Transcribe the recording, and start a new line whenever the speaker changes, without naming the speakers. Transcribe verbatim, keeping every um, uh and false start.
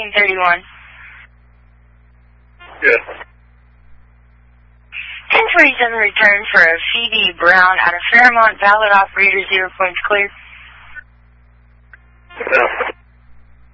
fifteen thirty-one.
Yes.
ten forty-seven return for a Phoebe Brown out of Fairmont, valid operator, zero points clear.
Yeah.